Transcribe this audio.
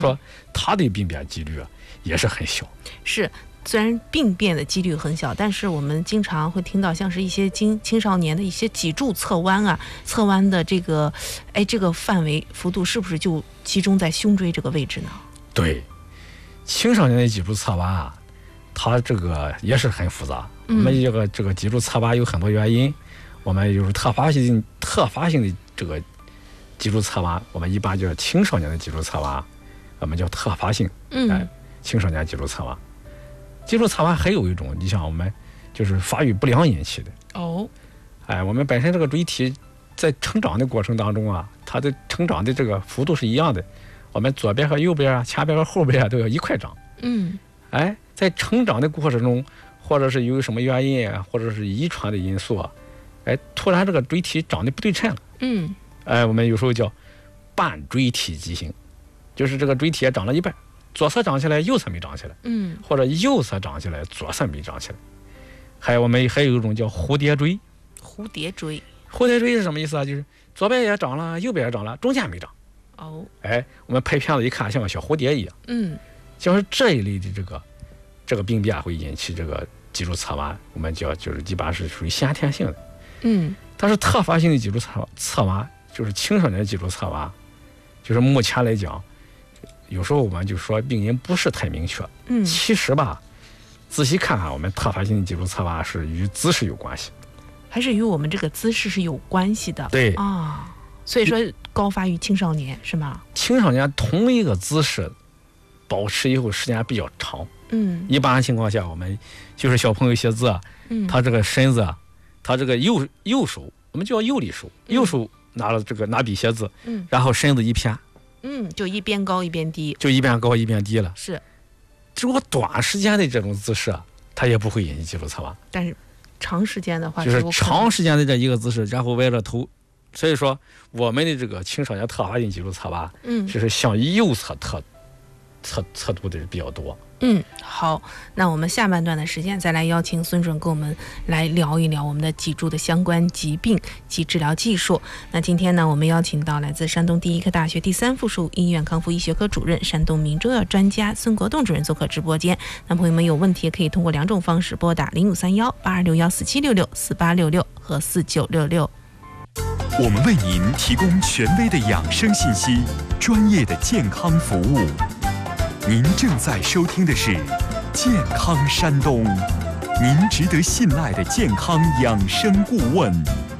说它的病变几率也是很小。 是。虽然病变的几率很小，但是我们经常会听到像是一些青少年的一些脊柱侧弯啊，侧弯的这个范围幅度是不是就集中在胸椎这个位置呢？ 对，青少年的脊柱侧弯它这个也是很复杂。我们这个脊柱侧弯有很多原因，我们就是特发性的这个脊柱侧弯，我们一般叫青少年的脊柱侧弯，我们叫特发性。青少年脊柱侧弯。脊柱侧弯还有一种，你像我们就是发育不良引起的。我们本身这个椎体在成长的过程当中它的成长的这个幅度是一样的，我们左边和右边前边和后边都要一块长。在成长的过程中，或者是由什么原因或者是遗传的因素突然这个椎体长得不对称了。我们有时候叫半椎体畸形，就是这个椎体长了一半。左侧长起来，右侧没长起来，或者右侧长起来，左侧没长起来。我们还有一种叫蝴蝶椎。 蝴蝶椎是什么意思就是左边也长了，右边也长了，中间没长。我们拍片子一看，像个小蝴蝶一样。就是这一类的这个病变会引起这个脊柱侧弯，我们就是一般是属于先天性的。但是特发性的脊柱侧弯，就是青少年脊柱侧弯，就是目前来讲。有时候我们就说病因不是太明确，其实仔细看看，我们特发性的脊柱侧弯是与姿势有关系， 还是与我们这个姿势是有关系的。 对所以说高发于青少年是吗？ 青少年同一个姿势保持以后时间比较长。一般情况下，我们就是小朋友写字他这个身子他这个右手我们叫右利手，右手拿笔写字，然后身子一偏。 就一边高一边低， 就一边高一边低了。 是， 如果短时间的这种姿势它也不会引起脊柱侧弯。 但是长时间的话， 就是长时间的这一个姿势，然后歪着头，所以说我们的这个青少年特发性脊柱侧弯，就是向右侧侧度的比较多。 好，那我们下半段的时间再来邀请孙准跟我们来聊一聊我们的脊柱的相关疾病及治疗技术。那今天呢，我们邀请到来自山东第一科大学第3附属医院康复医学科主任、山东名中药专家孙国栋主任做客直播间。那朋友们有问题也可以通过2种方式拨打0531-8261-4766、4866和4966。 我们为您提供权威的养生信息，专业的健康服务。您正在收听的是健康山东，您值得信赖的健康养生顾问。